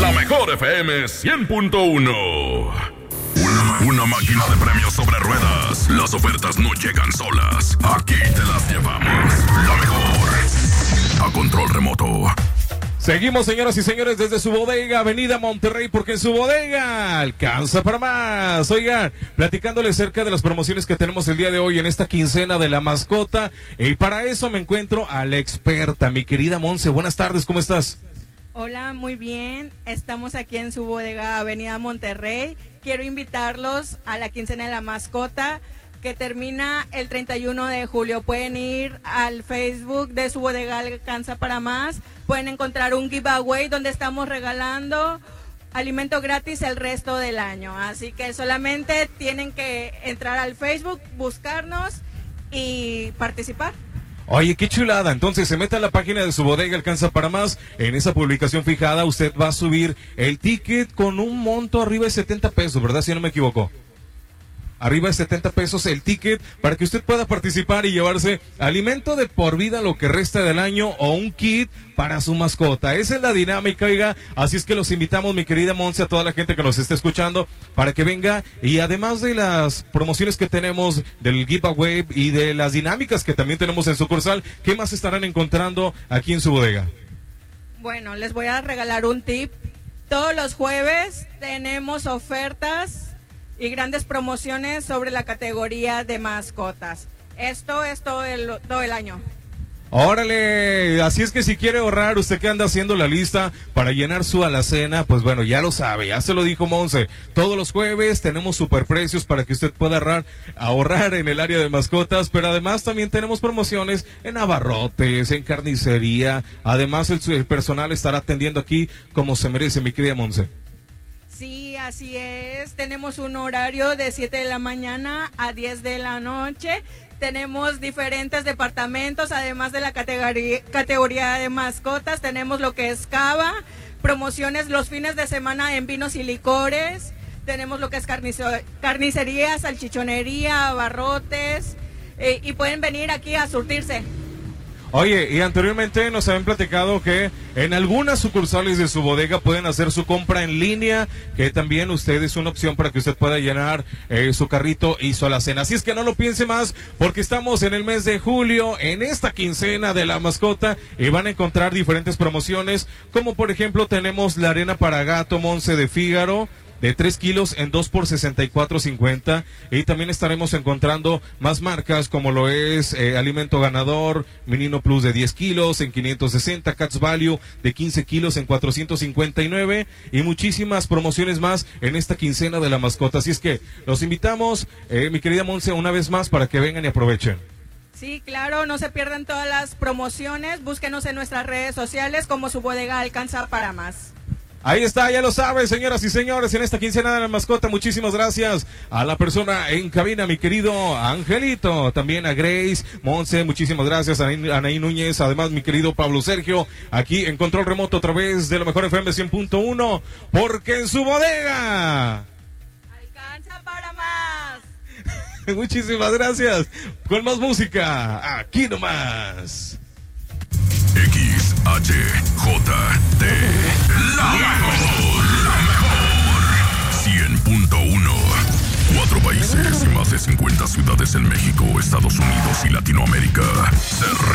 La mejor FM 100.1. Una máquina de premios sobre ruedas. Las ofertas no llegan solas. Aquí te las llevamos. La mejor. A control remoto. Seguimos, señoras y señores, desde su bodega, Avenida Monterrey, porque en su bodega alcanza para más. Oigan, platicándoles acerca de las promociones que tenemos el día de hoy en esta quincena de la mascota. Y para eso me encuentro a la experta, mi querida Monse. Buenas tardes, ¿cómo estás? Hola, muy bien. Estamos aquí en su bodega, Avenida Monterrey. Quiero invitarlos a la quincena de la mascota, que termina el 31 de julio. Pueden ir al Facebook de su bodega Alcanza para Más. Pueden encontrar un giveaway donde estamos regalando alimento gratis el resto del año. Así que solamente tienen que entrar al Facebook, buscarnos y participar. Oye, qué chulada. Entonces se mete a la página de su bodega Alcanza para Más. En esa publicación fijada usted va a subir el ticket con un monto arriba de 70 pesos, ¿verdad? Si no me equivoco. Arriba de 70 pesos el ticket para que usted pueda participar y llevarse alimento de por vida lo que resta del año o un kit para su mascota. Esa es la dinámica, oiga. Así es que los invitamos, mi querida Monse, a toda la gente que nos esté escuchando para que venga. Y además de las promociones que tenemos del giveaway y de las dinámicas que también tenemos en sucursal, ¿qué más estarán encontrando aquí en su bodega? Bueno, les voy a regalar un tip. Todos los jueves tenemos ofertas y grandes promociones sobre la categoría de mascotas. Esto es todo el año. Órale, así es que si quiere ahorrar, usted que anda haciendo la lista para llenar su alacena, pues bueno, ya lo sabe, ya se lo dijo Monse. Todos los jueves tenemos superprecios para que usted pueda ahorrar en el área de mascotas, pero además también tenemos promociones en abarrotes, en carnicería. Además el personal estará atendiendo aquí como se merece, mi querida Monse. Sí, así es. Tenemos un horario de 7 de la mañana a 10 de la noche. Tenemos diferentes departamentos, además de la categoría de mascotas. Tenemos lo que es cava, promociones los fines de semana en vinos y licores. Tenemos lo que es carnicería, salchichonería, abarrotes. Y pueden venir aquí a surtirse. Oye, y anteriormente nos habían platicado que en algunas sucursales de su bodega pueden hacer su compra en línea, que también usted es una opción para que usted pueda llenar su carrito y su alacena. Así es que no lo piense más, porque estamos en el mes de julio, en esta quincena de la mascota, y van a encontrar diferentes promociones, como por ejemplo tenemos la arena para gato Monse de Fígaro, de 3 kilos en 2 por $64.50, y también estaremos encontrando más marcas como lo es Alimento Ganador, Menino Plus de 10 kilos en 560, Cats Value de 15 kilos en 459 y muchísimas promociones más en esta quincena de la mascota. Así es que los invitamos, mi querida Monse, una vez más para que vengan y aprovechen. Sí, claro, no se pierdan todas las promociones, búsquenos en nuestras redes sociales como su bodega Alcanza para Más. Ahí está, ya lo saben, señoras y señores, en esta quincena de la mascota. Muchísimas gracias a la persona en cabina, mi querido Angelito, también a Grace, Monse, muchísimas gracias a Anaí Núñez, además mi querido Pablo Sergio, aquí en control remoto a través de la mejor FM 100.1, porque en su bodega alcanza para más. Muchísimas gracias. Con más música, aquí nomás. XHJT, la mejor, 100.1. 4 países y más de 50 ciudades en México, Estados Unidos y Latinoamérica se